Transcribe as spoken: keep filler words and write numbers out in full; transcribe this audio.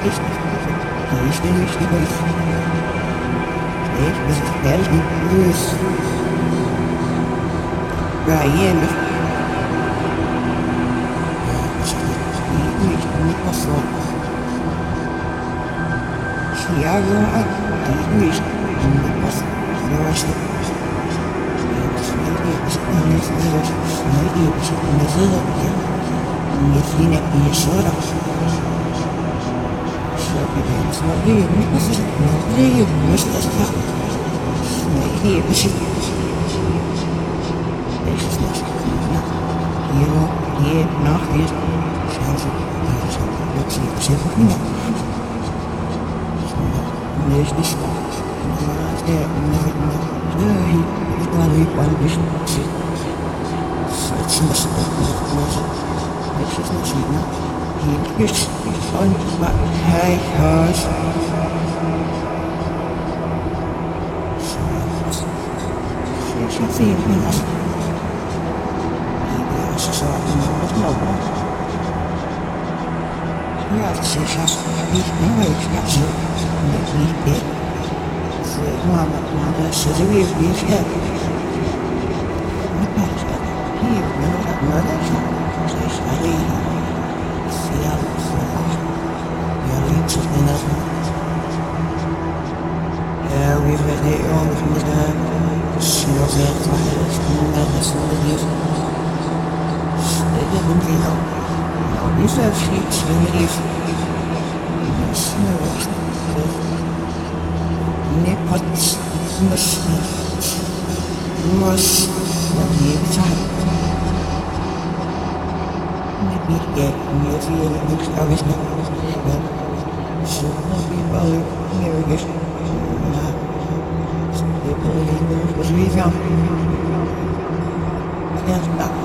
ist nicht der richtige ist. Ich bin ehrlich nicht böse. Ja, jemand. Ja, ich bin nicht mit was so. Ich jage an, die nicht mit was so. Ich bin nicht so, ich bin nicht so. Если не пишет, что тебе смотри, не посмотри, не что так, смотри, пиши. Ich ist nicht его не нахуй, шансы, я не все понимаю. Nicht nicht, der nicht der ich war nicht beim nicht. Falls muss muss ich ist nicht sehen. Hier ist und hey Haus. Ich habe sie mir das. Ja, es ist so ein Knochen. Ja, das ist ja nicht neu, ich habe so nicht mehr. So, Mama, Mama, so wie ich hier. Hier, Mama, Mama. Ich habe sehr, sehr, ja, lieb zu sehen, dass man, ja, wie wir die Ohren mit der Schnurse, ich bin da, das sind die Liebe. Ich bin wieder, und ich habe viel zu lieb. Das ist nur was, ne, Potz, muss, muss, und jeden Tag. Yeah, you feel it looks obvious now. So be bothered here again. People in there was we found. I can't stop.